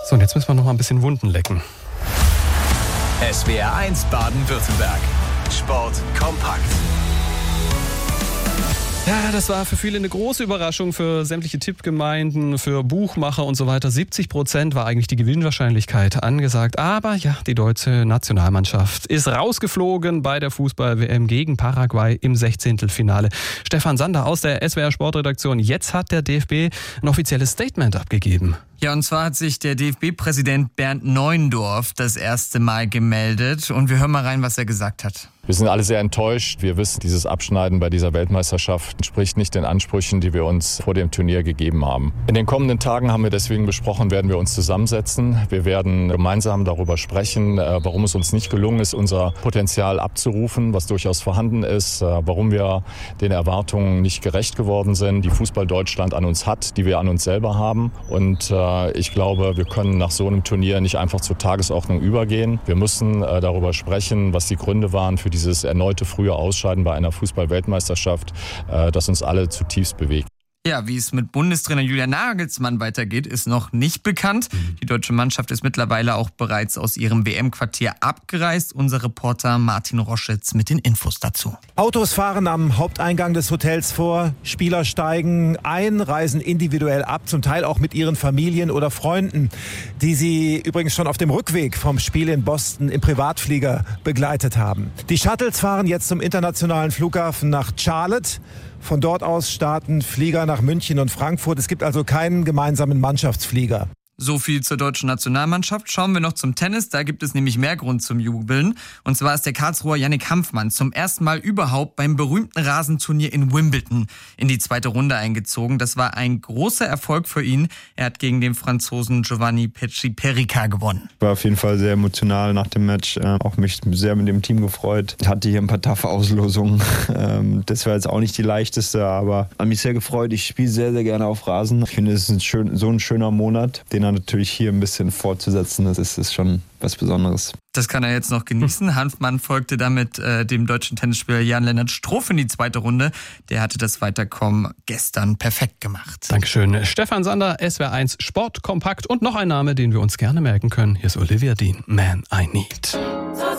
So, und jetzt müssen wir noch mal ein bisschen Wunden lecken. SWR 1 Baden-Württemberg. Sport kompakt. Ja, das war für viele eine große Überraschung, für sämtliche Tippgemeinden, für Buchmacher und so weiter. 70% war eigentlich die Gewinnwahrscheinlichkeit angesagt. Aber ja, die deutsche Nationalmannschaft ist rausgeflogen bei der Fußball-WM gegen Paraguay im 16. Stefan Sander aus der SWR Sportredaktion. Jetzt hat der DFB ein offizielles Statement abgegeben. Ja, und zwar hat sich der DFB-Präsident Bernd Neuendorf das erste Mal gemeldet. Und wir hören mal rein, was er gesagt hat. Wir sind alle sehr enttäuscht. Wir wissen, dieses Abschneiden bei dieser Weltmeisterschaft entspricht nicht den Ansprüchen, die wir uns vor dem Turnier gegeben haben. In den kommenden Tagen haben wir deswegen besprochen, werden wir uns zusammensetzen. Wir werden gemeinsam darüber sprechen, warum es uns nicht gelungen ist, unser Potenzial abzurufen, was durchaus vorhanden ist, warum wir den Erwartungen nicht gerecht geworden sind, die Fußball Deutschland an uns hat, die wir an uns selber haben. Und ich glaube, wir können nach so einem Turnier nicht einfach zur Tagesordnung übergehen. Wir müssen darüber sprechen, was die Gründe waren für dieses erneute frühe Ausscheiden bei einer Fußball-Weltmeisterschaft, das uns alle zutiefst bewegt. Ja, wie es mit Bundestrainer Julian Nagelsmann weitergeht, ist noch nicht bekannt. Die deutsche Mannschaft ist mittlerweile auch bereits aus ihrem WM-Quartier abgereist. Unser Reporter Martin Roschitz mit den Infos dazu. Autos fahren am Haupteingang des Hotels vor, Spieler steigen ein, reisen individuell ab, zum Teil auch mit ihren Familien oder Freunden, die sie übrigens schon auf dem Rückweg vom Spiel in Boston im Privatflieger begleitet haben. Die Shuttles fahren jetzt zum internationalen Flughafen nach Charlotte. Von dort aus starten Flieger nach München und Frankfurt. Es gibt also keinen gemeinsamen Mannschaftsflieger. So viel zur deutschen Nationalmannschaft. Schauen wir noch zum Tennis. Da gibt es nämlich mehr Grund zum Jubeln. Und zwar ist der Karlsruher Yannick Hanfmann zum ersten Mal überhaupt beim berühmten Rasenturnier in Wimbledon in die zweite Runde eingezogen. Das war ein großer Erfolg für ihn. Er hat gegen den Franzosen Giovanni Pesci-Perica gewonnen. War auf jeden Fall sehr emotional nach dem Match. Auch mich sehr mit dem Team gefreut. Ich hatte hier ein paar taffe Auslosungen. Das war jetzt auch nicht die leichteste, aber hat mich sehr gefreut. Ich spiele sehr, sehr gerne auf Rasen. Ich finde, es ist so ein schöner Monat, den natürlich hier ein bisschen fortzusetzen, das ist schon was Besonderes. Das kann er jetzt noch genießen. Hanfmann folgte damit dem deutschen Tennisspieler Jan-Lennart Struff in die zweite Runde. Der hatte das Weiterkommen gestern perfekt gemacht. Dankeschön. Stefan Sander, SWR 1 Sport kompakt und noch ein Name, den wir uns gerne merken können. Hier ist Olivia Dean, Man I Need.